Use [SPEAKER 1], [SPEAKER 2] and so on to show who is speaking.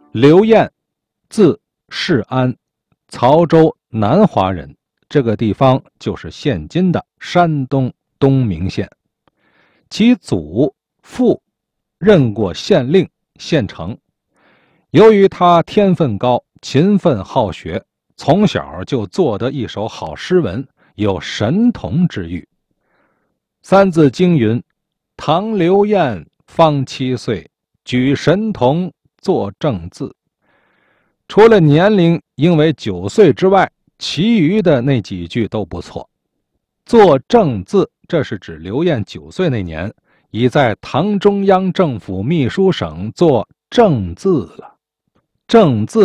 [SPEAKER 1] 刘晏，字世安，曹州南华人，这个地方就是现今的山东东明县。其祖父任过县令、县丞。由于他天分高，勤奋好学，从小就做得一手好诗文，有神童之誉。三字经云：唐刘晏方7岁，举神童作正字。除了年龄因为9岁之外，其余的那几句都不错。作正字，这是指刘晏9岁那年已在唐中央政府秘书省做正字了。正字